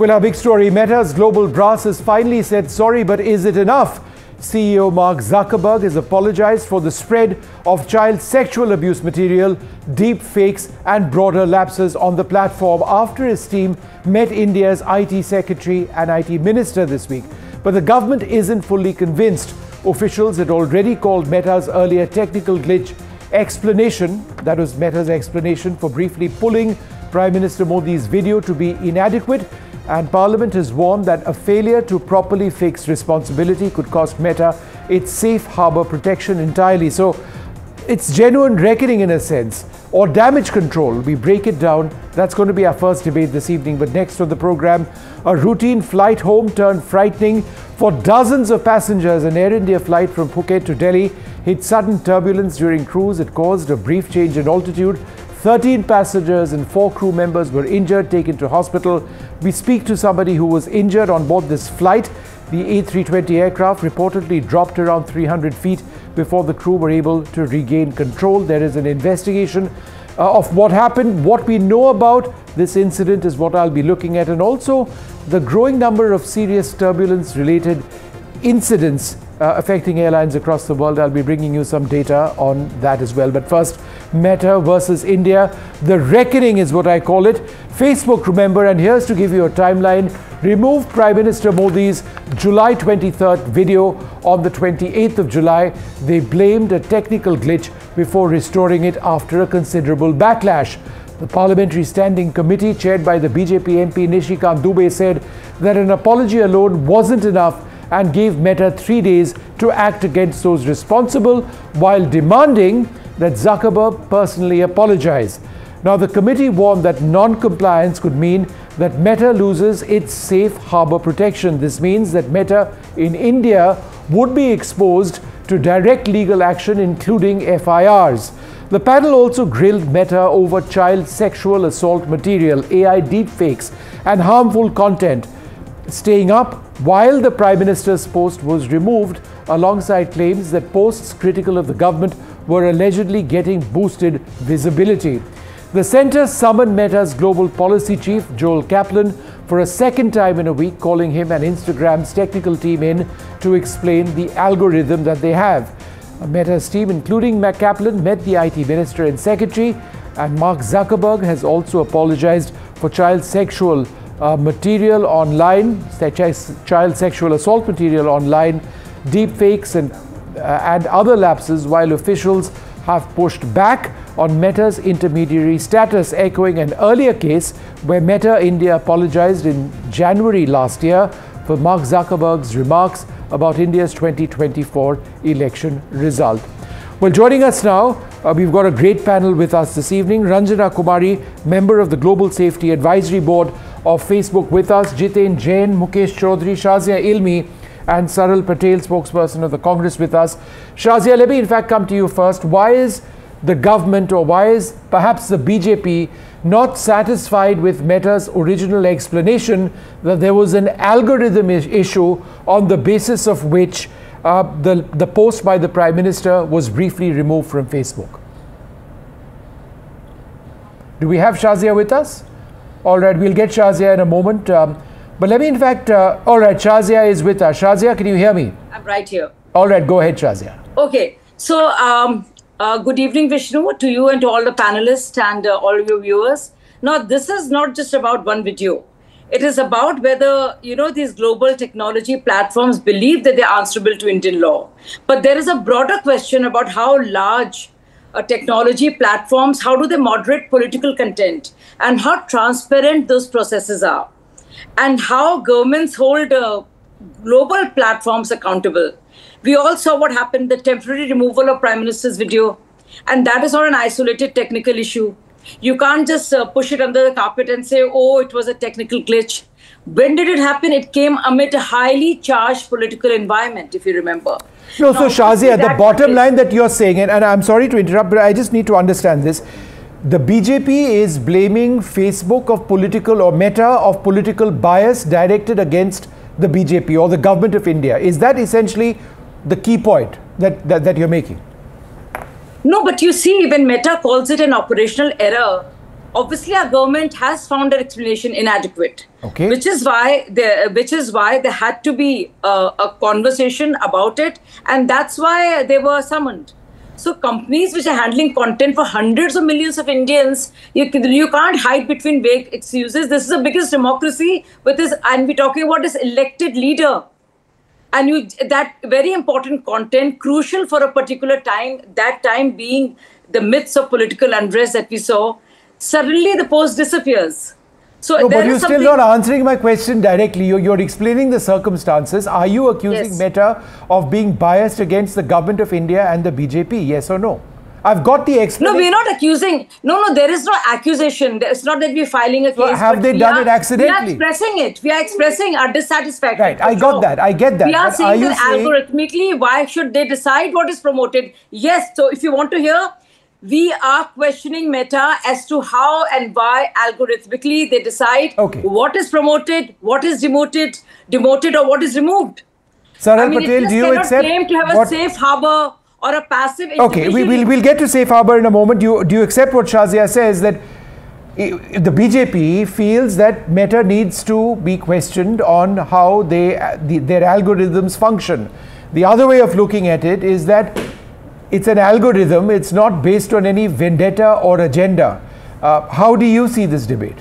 Well, our big story, Meta's global brass has finally said sorry, but is it enough? CEO Mark Zuckerberg has apologized for the spread of child sexual abuse material, deep fakes and broader lapses on the platform after his team met India's IT secretary and IT minister this week. But the government isn't fully convinced. Officials had already called Meta's earlier technical glitch explanation, that was Meta's explanation for briefly pulling Prime Minister Modi's video, to be inadequate. And Parliament has warned that a failure to properly fix responsibility could cost Meta its safe harbour protection entirely. So it's genuine reckoning in a sense, or damage control. We break it down. That's going to be our first debate this evening. But next on the programme, a routine flight home turned frightening for dozens of passengers. An Air India flight from Phuket to Delhi hit sudden turbulence during cruise. It caused a brief change in altitude. 13 passengers and 4 crew members were injured, taken to hospital. We speak to somebody who was injured on board this flight. The A320 aircraft reportedly dropped around 300 feet before the crew were able to regain control. There is an investigation of what happened. What we know about this incident is what I'll be looking at, and also the growing number of serious turbulence-related incidents affecting airlines across the world. I'll be bringing you some data on that as well. But first, Meta versus India. The reckoning is what I call it. Facebook, remember, and here's to give you a timeline, removed Prime Minister Modi's July 23rd video on the 28th of July. They blamed a technical glitch before restoring it after a considerable backlash. The Parliamentary Standing Committee, chaired by the BJP MP Nishikant Dubey, said that an apology alone wasn't enough and gave Meta 3 days to act against those responsible, while demanding that Zuckerberg personally apologize. Now, the committee warned that non-compliance could mean that Meta loses its safe harbour protection. This means that Meta in India would be exposed to direct legal action, including FIRs. The panel also grilled Meta over child sexual assault material, AI deepfakes, and harmful content, staying up while the Prime Minister's post was removed, alongside claims that posts critical of the government were allegedly getting boosted visibility. The centre summoned Meta's global policy chief, Joel Kaplan, for a second time in a week, calling him and Instagram's technical team in to explain the algorithm that they have. Meta's team, including Mac Kaplan, met the IT minister and secretary, and Mark Zuckerberg has also apologized for child sexual material online, child sexual assault material online, deepfakes and other lapses, while officials have pushed back on Meta's intermediary status, echoing an earlier case where Meta India apologized in January last year for Mark Zuckerberg's remarks about India's 2024 election result. Well, joining us now, we've got a great panel with us this evening. Ranjana Kumari, member of the Global Safety Advisory Board of Facebook, with us. Jiten Jain, Mukesh Chaudhary, Shazia Ilmi, and Saral Patel, spokesperson of the Congress, with us. Shazia, let me in fact come to you first. Why is the government, or why is perhaps the BJP, not satisfied with Meta's original explanation that there was an algorithm issue on the basis of which the post by the Prime Minister was briefly removed from Facebook? Do we have Shazia with us? All right, we'll get Shazia in a moment. But let me in fact, all right, Shazia is with us. Shazia, can you hear me? I'm right here. All right, go ahead, Shazia. Okay, so good evening, Vishnu, to you and to all the panelists and all of your viewers. Now, this is not just about one video. It is about whether, these global technology platforms believe that they're answerable to Indian law. But there is a broader question about how large technology platforms, how do they moderate political content, and how transparent those processes are, and how governments hold global platforms accountable. We all saw what happened, the temporary removal of Prime Minister's video, and that is not an isolated technical issue. You can't just push it under the carpet and say, oh, it was a technical glitch. When did it happen? It came amid a highly charged political environment, if you remember. No, so Shazia, the bottom line that you're saying, and I'm sorry to interrupt, but I just need to understand this. The BJP is blaming Facebook of political, or Meta of political bias directed against the BJP or the government of India. Is that essentially the key point that you're making? No, but you see, even Meta calls it an operational error. obviously our government has found an explanation inadequate. Okay. Which is why there had to be a conversation about it, and that's why they were summoned. So companies which are handling content for hundreds of millions of Indians, you can't hide between vague excuses. This is the biggest democracy with this, and we're talking about this elected leader. And that very important content, crucial for a particular time, that time being the midst of political unrest that we saw, suddenly the post disappears. So no, but you're still not answering my question directly. You're explaining the circumstances. Are you accusing Meta of being biased against the government of India and the BJP? Yes or no? I've got the explanation. No, we're not accusing. No, there is no accusation. It's not that we're filing a case. So have they done it accidentally? We are expressing it. We are expressing our dissatisfaction. Right, I got that. I get that. We are saying that algorithmically, why should they decide what is promoted? Yes, so if you want to hear, we are questioning Meta as to how and why algorithmically they decide what is promoted, what is demoted, or what is removed. Saral Patel, do you accept? Claim to have a safe harbor or a passive. Okay, we'll get to safe harbor in a moment. Do you accept what Shazia says, that the BJP feels that Meta needs to be questioned on how their algorithms function? The other way of looking at it is that it's an algorithm. It's not based on any vendetta or agenda. How do you see this debate?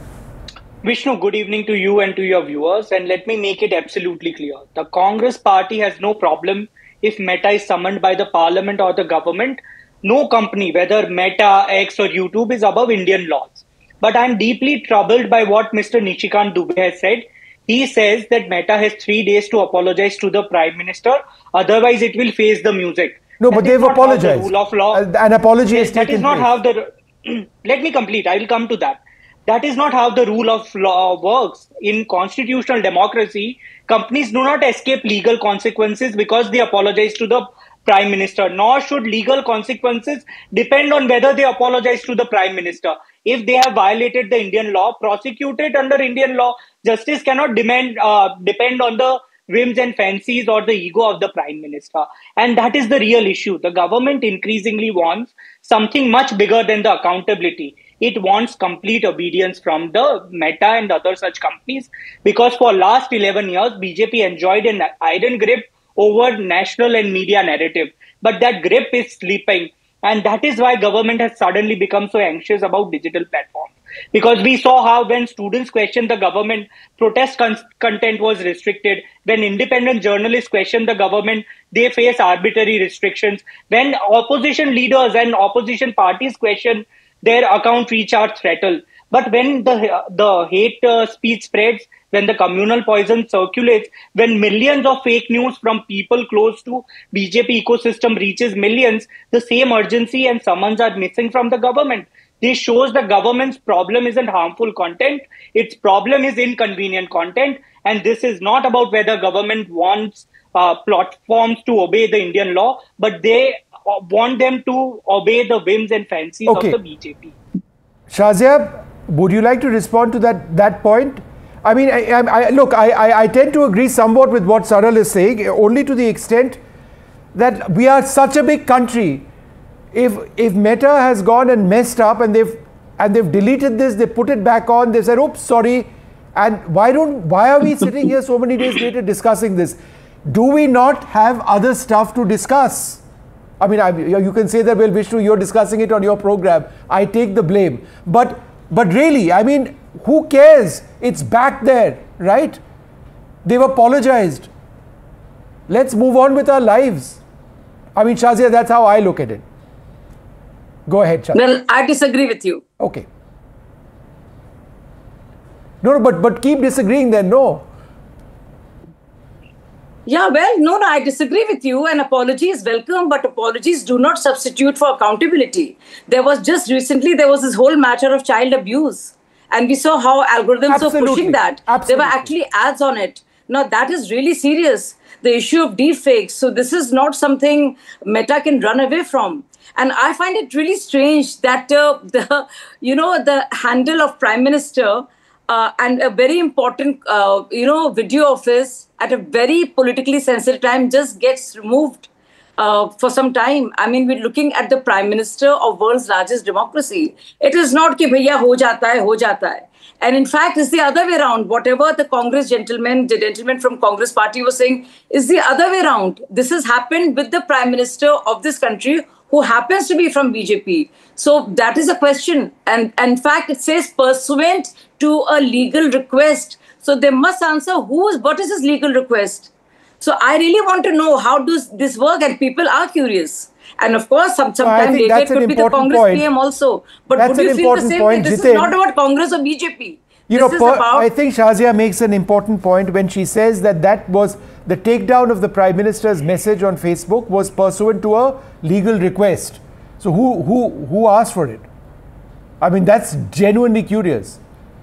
Vishnu, good evening to you and to your viewers. And let me make it absolutely clear. The Congress party has no problem if Meta is summoned by the parliament or the government. No company, whether Meta, X or YouTube, is above Indian laws. But I'm deeply troubled by what Mr. Nishikant Dubey has said. He says that Meta has 3 days to apologize to the Prime Minister. Otherwise, it will face the music. No, but they've apologized. Rule of law. An apology is taken place. That is not how the... Let me complete. I will come to that. That is not how the rule of law works. In constitutional democracy, companies do not escape legal consequences because they apologize to the Prime Minister, nor should legal consequences depend on whether they apologize to the Prime Minister. If they have violated the Indian law, prosecuted under Indian law, justice cannot depend on the whims and fancies or the ego of the Prime Minister. And that is the real issue. The government increasingly wants something much bigger than the accountability. It wants complete obedience from the Meta and other such companies, because for last 11 years, BJP enjoyed an iron grip over national and media narrative. But that grip is slipping. And that is why government has suddenly become so anxious about digital platforms. Because we saw how when students questioned the government, protest content was restricted. When independent journalists questioned the government, they face arbitrary restrictions. When opposition leaders and opposition parties question, their account reach are throttled. But when the hate speech spreads, when the communal poison circulates, when millions of fake news from people close to BJP ecosystem reaches millions, the same urgency and summons are missing from the government. This shows the government's problem isn't harmful content. Its problem is inconvenient content. And this is not about whether government wants platforms to obey the Indian law, but they want them to obey the whims and fancies of the BJP. Shazia, would you like to respond to that point? I mean, I tend to agree somewhat with what Saral is saying, only to the extent that we are such a big country. If Meta has gone and messed up and they've deleted this, they put it back on, they said, oops, sorry. And why are we sitting here so many days later discussing this? Do we not have other stuff to discuss? I mean, you can say that, well, Vishnu, you're discussing it on your program. I take the blame. But really, I mean, who cares? It's back there, right? They've apologized. Let's move on with our lives. I mean, Shazia, that's how I look at it. Go ahead, Shazia. Well, I disagree with you. Okay. No, but keep disagreeing then, no. Yeah, well, no, I disagree with you. An apology is welcome, but apologies do not substitute for accountability. There was just recently, there was this whole matter of child abuse. And we saw how algorithms were pushing that. There were actually ads on it. Now, that is really serious. The issue of deepfakes. So this is not something Meta can run away from. And I find it really strange that the handle of Prime Minister and a very important, video of his at a very politically sensitive time just gets removed. for some time. I mean, we're looking at the Prime Minister of world's largest democracy. It is not कि भैया हो जाता है. And in fact, it's the other way around. Whatever the the gentleman from Congress party was saying, is the other way around. This has happened with the Prime Minister of this country, who happens to be from BJP. So that is a question. And in fact, it says pursuant to a legal request. So they must answer what is his legal request. So I really want to know, how does this work? And people are curious. And of course, sometime later it could be the Congress PM also. But would you feel the same way? This is not about Congress or BJP. I think Shazia makes an important point when she says that was the takedown of the Prime Minister's message on Facebook was pursuant to a legal request. So who asked for it? I mean, that's genuinely curious.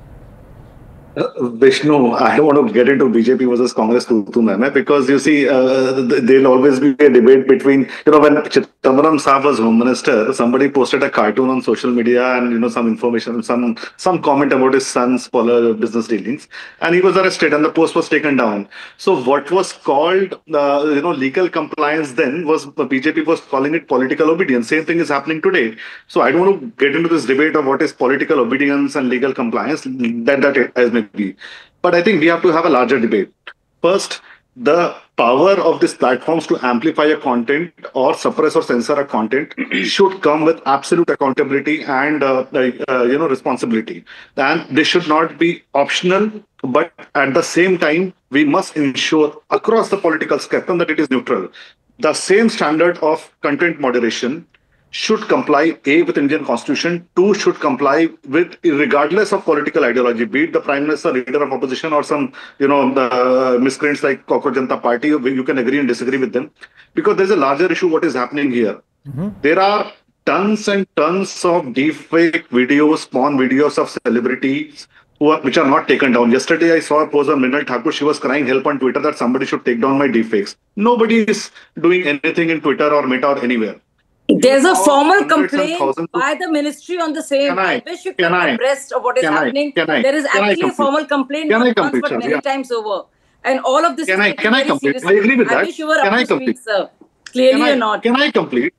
Vishnu, I don't want to get into BJP versus Congress because you see, there'll always be a debate between, when Chidambaram Saab was Home Minister, somebody posted a cartoon on social media and, some information, some comment about his son's business dealings, and he was arrested and the post was taken down. So what was called, legal compliance then was, BJP was calling it political obedience. Same thing is happening today. So I don't want to get into this debate of what is political obedience and legal compliance. That as may be. But I think we have to have a larger debate. First, the power of these platforms to amplify a content or suppress or censor a content should come with absolute accountability and responsibility. And they should not be optional, but at the same time, we must ensure across the political spectrum that it is neutral. The same standard of content moderation should comply, A, with Indian Constitution, 2, should comply with, regardless of political ideology, be it the Prime Minister, leader of opposition, or some, the miscreants like Cockroach Janata Party. You can agree and disagree with them. Because there's a larger issue what is happening here. There are tons and tons of deepfake videos, porn videos of celebrities which are not taken down. Yesterday, I saw a post on Mrinal Thakur. She was crying help on Twitter that somebody should take down my deepfakes. Nobody is doing anything in Twitter or Meta or anywhere. There's a formal complaint by the ministry on the same. I wish you could be abreast of what is happening. There is actually a formal complaint not once but many times over. And all of this can I complete? I agree with that. I wish you were up to speak, sir. Clearly or not. Can I complete?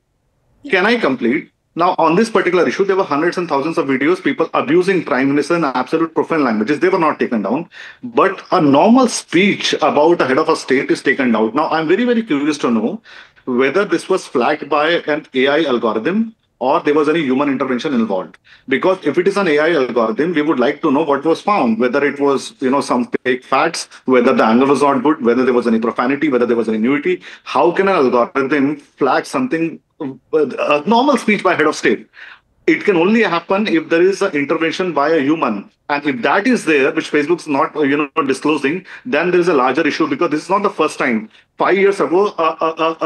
Now, on this particular issue, there were hundreds and thousands of videos, people abusing Prime Minister in absolute profane languages. They were not taken down. But a normal speech about a head of a state is taken down. Now, I'm very, very curious to know whether this was flagged by an AI algorithm or there was any human intervention involved. Because if it is an AI algorithm, we would like to know what was found, whether it was, some fake facts, whether the angle was not good, whether there was any profanity, whether there was any nudity. How can an algorithm flag something, a normal speech by head of state? It can only happen if there is an intervention by a human. And if that is there, which Facebook's not, disclosing, then there is a larger issue because this is not the first time. 5 years ago,